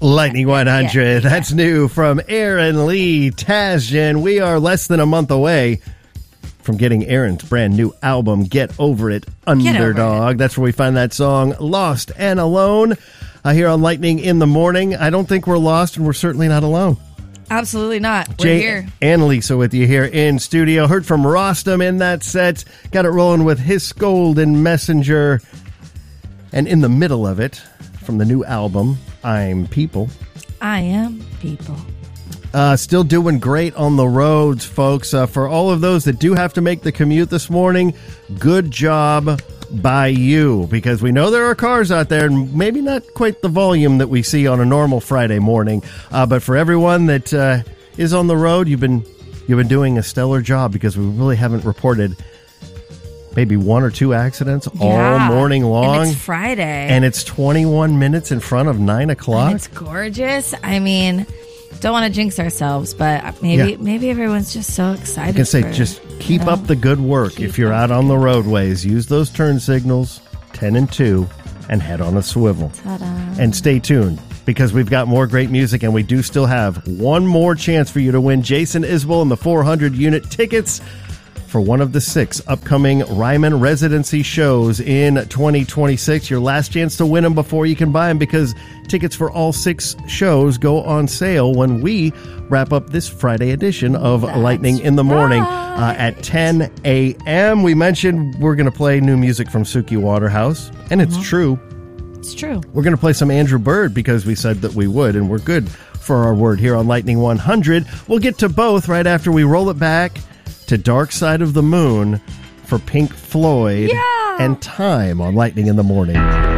Lightning 100. That's new from Aaron Lee Tasjan. We are less than a month away from getting Aaron's brand new album, Get Over It, Underdog. That's where we find that song, Lost and Alone. Here on Lightning in the Morning. I don't think we're lost, and we're certainly not alone. Absolutely not. We're here. And Lisa with you here in studio. Heard from Rostam in that set. Got it rolling with His Golden Messenger. And in the middle of it, from the new album, I'm People. I am People. Still doing great on the roads, folks. For all of those that do have to make the commute this morning, good job by you, because we know there are cars out there, and maybe not quite the volume that we see on a normal Friday morning. But for everyone that is on the road, you've been doing a stellar job, because we really haven't reported maybe one or two accidents all morning long. And it's Friday. And it's 21 minutes in front of 9 o'clock. And it's gorgeous. I mean, don't want to jinx ourselves, but maybe everyone's just so excited. I can say, just keep up the good work. If you're out on the roadways, use those turn signals, 10 and 2, and head on a swivel. Ta-da. And stay tuned, because we've got more great music, and we do still have one more chance for you to win Jason Isbell and the 400-unit tickets for one of the 6 upcoming Ryman residency shows in 2026. Your last chance to win them before you can buy them, because tickets for all 6 shows go on sale when we wrap up this Friday edition of Lightning in the Morning at 10 a.m. We mentioned we're going to play new music from Suki Waterhouse, and it's true. It's true. We're going to play some Andrew Bird, because we said that we would, and we're good for our word here on Lightning 100. We'll get to both right after we roll it back to Dark Side of the Moon for Pink Floyd and Time on Lightning in the Morning.